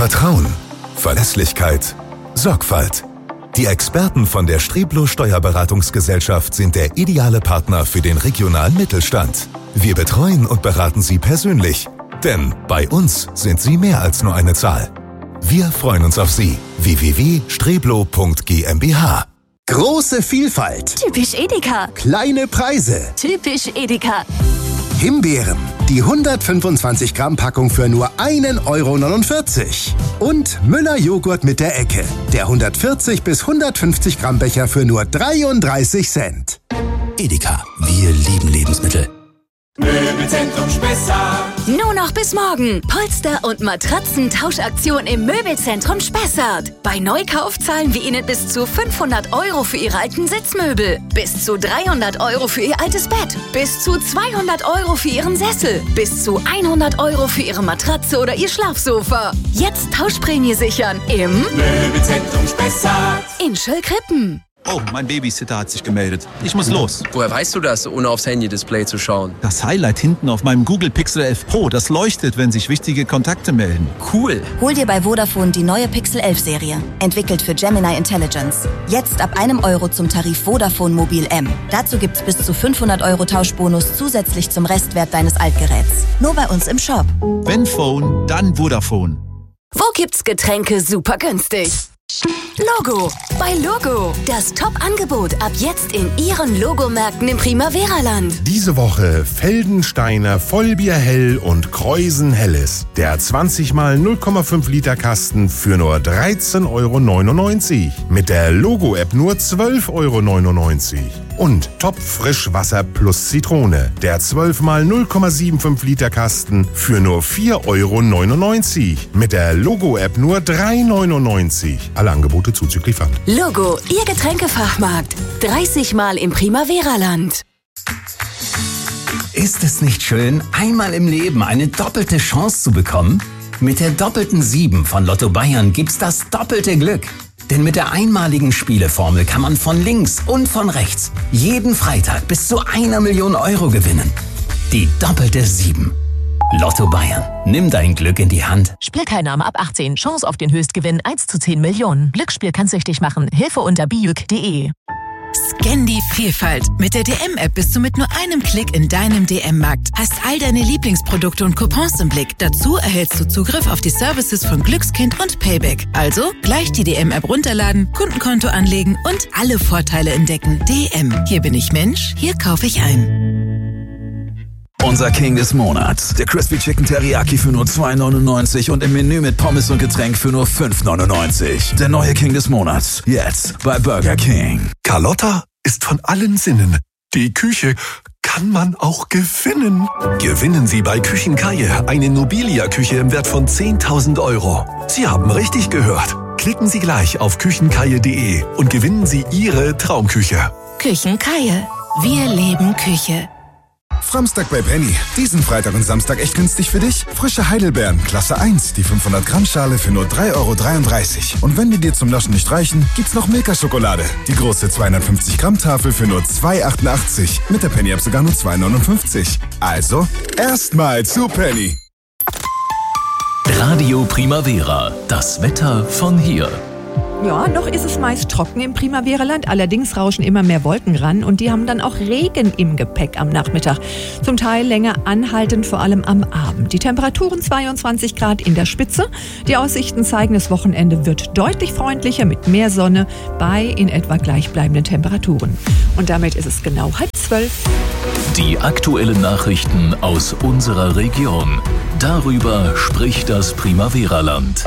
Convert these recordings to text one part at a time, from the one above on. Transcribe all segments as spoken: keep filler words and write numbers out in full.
Vertrauen, Verlässlichkeit, Sorgfalt. Die Experten von der Streblo Steuerberatungsgesellschaft sind der ideale Partner für den regionalen Mittelstand. Wir betreuen und beraten Sie persönlich, denn bei uns sind Sie mehr als nur eine Zahl. Wir freuen uns auf Sie. w w w punkt streblo punkt g m b h. Große Vielfalt. Typisch Edeka. Kleine Preise. Typisch Edeka. Himbeeren. Die hundertfünfundzwanzig Gramm Packung für nur ein Euro neunundvierzig. Und Müller Joghurt mit der Ecke. Der hundertvierzig bis hundertfünfzig Gramm Becher für nur dreiunddreißig Cent. Edeka. Wir lieben Lebensmittel. Möbelzentrum Spessart. Nur noch bis morgen. Polster- und Matratzentauschaktion im Möbelzentrum Spessart. Bei Neukauf zahlen wir Ihnen bis zu fünfhundert Euro für Ihre alten Sitzmöbel. Bis zu dreihundert Euro für Ihr altes Bett. Bis zu zweihundert Euro für Ihren Sessel. Bis zu hundert Euro für Ihre Matratze oder Ihr Schlafsofa. Jetzt Tauschprämie sichern im Möbelzentrum Spessart. in Schöllkrippen. Oh, mein Babysitter hat sich gemeldet. Ich muss los. Woher weißt du das, ohne aufs Handy-Display zu schauen? Das Highlight hinten auf meinem Google Pixel elf Pro, das leuchtet, wenn sich wichtige Kontakte melden. Cool. Hol dir bei Vodafone die neue Pixel elf Serie. Entwickelt für Gemini Intelligence. Jetzt ab einem Euro zum Tarif Vodafone Mobil M. Dazu gibt's bis zu fünfhundert Euro Tauschbonus zusätzlich zum Restwert deines Altgeräts. Nur bei uns im Shop. Wenn Phone, dann Vodafone. Wo gibt's Getränke super günstig? Logo. Bei Logo. Das Top-Angebot ab jetzt in Ihren Logomärkten im Primavera-Land. Diese Woche Feldensteiner Vollbier Hell und Kreusen Helles. Der zwanzig mal null Komma fünf Liter Kasten für nur dreizehn Euro neunundneunzig. Mit der Logo-App nur zwölf Euro neunundneunzig. Und Top Frischwasser plus Zitrone. Der zwölf mal null Komma fünfundsiebzig Liter Kasten für nur vier Euro neunundneunzig. Mit der Logo-App nur drei Euro neunundneunzig. Alle Angebote zuzüglich Pfand. Logo, Ihr Getränkefachmarkt. dreißig Mal im Primavera-Land. Ist es nicht schön, einmal im Leben eine doppelte Chance zu bekommen? Mit der doppelten sieben von Lotto Bayern gibt's das doppelte Glück. Denn mit der einmaligen Spieleformel kann man von links und von rechts jeden Freitag bis zu einer Million Euro gewinnen. Die doppelte sieben. Lotto Bayern. Nimm dein Glück in die Hand. Spielteilnahme ab achtzehn. Chance auf den Höchstgewinn eins zu zehn Millionen. Glücksspiel kann süchtig machen. Hilfe unter bijuk punkt de. Scan die Vielfalt. Mit der D M-App bist du mit nur einem Klick in deinem D M-Markt. Hast all deine Lieblingsprodukte und Coupons im Blick. Dazu erhältst du Zugriff auf die Services von Glückskind und Payback. Also gleich die D M-App runterladen, Kundenkonto anlegen und alle Vorteile entdecken. D M. Hier bin ich Mensch, hier kaufe ich ein. Unser King des Monats. Der Crispy Chicken Teriyaki für nur zwei neunundneunzig und im Menü mit Pommes und Getränk für nur fünf neunundneunzig. Der neue King des Monats. Jetzt bei Burger King. Carlotta ist von allen Sinnen. Die Küche kann man auch gewinnen. Gewinnen Sie bei Küchenkaje eine Nobilia-Küche im Wert von zehntausend Euro. Sie haben richtig gehört. Klicken Sie gleich auf küchenkaje punkt de und gewinnen Sie Ihre Traumküche. Küchenkaje. Wir leben Küche. Samstag bei Penny. Diesen Freitag und Samstag echt günstig für dich? Frische Heidelbeeren, Klasse eins, die fünfhundert Gramm Schale für nur drei Euro dreiunddreißig. Und wenn die dir zum Naschen nicht reichen, gibt's noch Milka-Schokolade. Die große zweihundertfünfzig Gramm Tafel für nur zwei Euro achtundachtzig. Mit der Penny-App sogar nur zwei Euro neunundfünfzig. Also, erstmal zu Penny. Radio Primavera. Das Wetter von hier. Ja, noch ist es meist trocken im Primavera-Land. Allerdings rauschen immer mehr Wolken ran und die haben dann auch Regen im Gepäck am Nachmittag. Zum Teil länger anhaltend, vor allem am Abend. Die Temperaturen zweiundzwanzig Grad in der Spitze. Die Aussichten zeigen, das Wochenende wird deutlich freundlicher mit mehr Sonne bei in etwa gleichbleibenden Temperaturen. Und damit ist es genau halb zwölf. Die aktuellen Nachrichten aus unserer Region. Darüber spricht das Primavera-Land.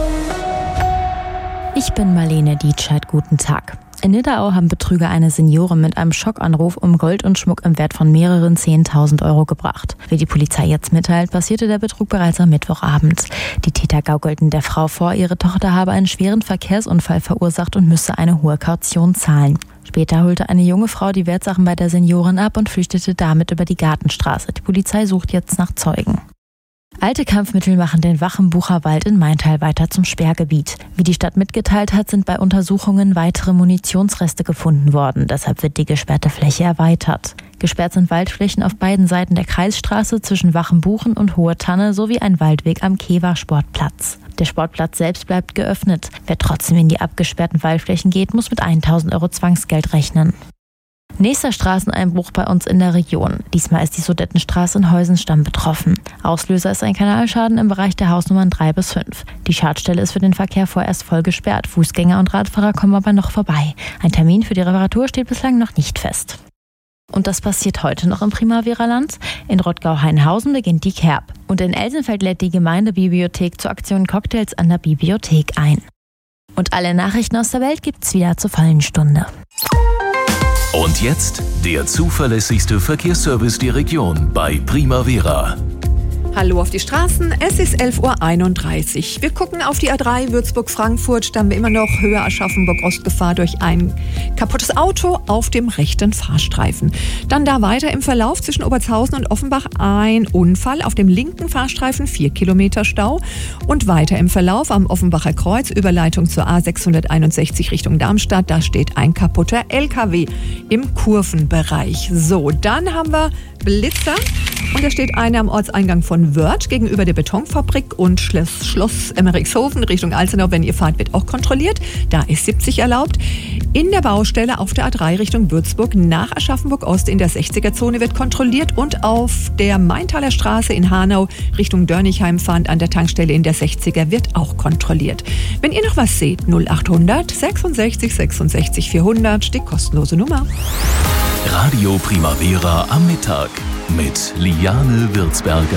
Ich bin Marlene Dietscheid, guten Tag. In Nidderau haben Betrüger eine Seniorin mit einem Schockanruf um Gold und Schmuck im Wert von mehreren zehntausend Euro gebracht. Wie die Polizei jetzt mitteilt, passierte der Betrug bereits am Mittwochabend. Die Täter gaukelten der Frau vor, ihre Tochter habe einen schweren Verkehrsunfall verursacht und müsse eine hohe Kaution zahlen. Später holte eine junge Frau die Wertsachen bei der Seniorin ab und flüchtete damit über die Gartenstraße. Die Polizei sucht jetzt nach Zeugen. Alte Kampfmittel machen den Wachenbucher Wald in Maintal weiter zum Sperrgebiet. Wie die Stadt mitgeteilt hat, sind bei Untersuchungen weitere Munitionsreste gefunden worden. Deshalb wird die gesperrte Fläche erweitert. Gesperrt sind Waldflächen auf beiden Seiten der Kreisstraße zwischen Wachenbuchen und Hohe Tanne sowie ein Waldweg am Kewa Sportplatz. Der Sportplatz selbst bleibt geöffnet. Wer trotzdem in die abgesperrten Waldflächen geht, muss mit tausend Euro Zwangsgeld rechnen. Nächster Straßeneinbruch bei uns in der Region. Diesmal ist die Sudettenstraße in Heusenstamm betroffen. Auslöser ist ein Kanalschaden im Bereich der Hausnummern drei bis fünf. Die Schadstelle ist für den Verkehr vorerst voll gesperrt. Fußgänger und Radfahrer kommen aber noch vorbei. Ein Termin für die Reparatur steht bislang noch nicht fest. Und das passiert heute noch im Primavera-Land. In Rottgau-Hainhausen beginnt die Kerb. Und in Elsenfeld lädt die Gemeindebibliothek zur Aktion Cocktails an der Bibliothek ein. Und alle Nachrichten aus der Welt gibt's wieder zur vollen Stunde. Und jetzt der zuverlässigste Verkehrsservice der Region bei Primavera. Hallo auf die Straßen, es ist elf Uhr einunddreißig. Wir gucken auf die A drei Würzburg-Frankfurt, da haben wir immer noch Höhe Aschaffenburg-Ostgefahr durch ein kaputtes Auto auf dem rechten Fahrstreifen. Dann da weiter im Verlauf zwischen Obertshausen und Offenbach ein Unfall auf dem linken Fahrstreifen, vier Kilometer Stau. Und weiter im Verlauf am Offenbacher Kreuz, Überleitung zur A sechshunderteinundsechzig Richtung Darmstadt, da steht ein kaputter L K W im Kurvenbereich. So, dann haben wir Blitzer und da steht einer am Ortseingang von Wörth gegenüber der Betonfabrik und Schloss, Schloss Emmerichshofen Richtung Alzenau. Wenn ihr fahrt, wird auch kontrolliert. Da ist siebzig erlaubt. In der Baustelle auf der A drei Richtung Würzburg nach Aschaffenburg-Ost in der sechziger-Zone wird kontrolliert und auf der Maintaler Straße in Hanau Richtung Dörnigheim fahrend an der Tankstelle in der sechziger wird auch kontrolliert. Wenn ihr noch was seht, null achthundert sechsundsechzig sechsundsechzig vierhundert, die kostenlose Nummer. Radio Primavera am Mittag mit Liane Würzberger.